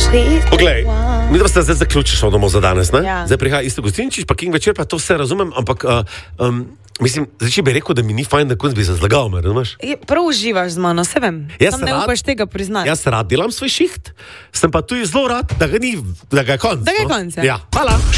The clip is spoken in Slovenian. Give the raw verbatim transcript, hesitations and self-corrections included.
Poglej, mi da ste zdaj zaključiš domov za danes, ne? Ja. Zdaj prihaja isto gostinčič, pa King večer, pa to vse razumem, ampak uh, um, mislim, zdaj če bi rekel, da mi ni fajn, da konc bi se zlagal, me, razumeš? Je, prav uživaš z mano, se vem. Jaz Sam ne rad- upaš tega priznati. Jaz rad delam svoj šiht, sem pa tudi zelo rad, da ga ni, da ga je konc. Da ga je no? konc, ja. Ja, hvala.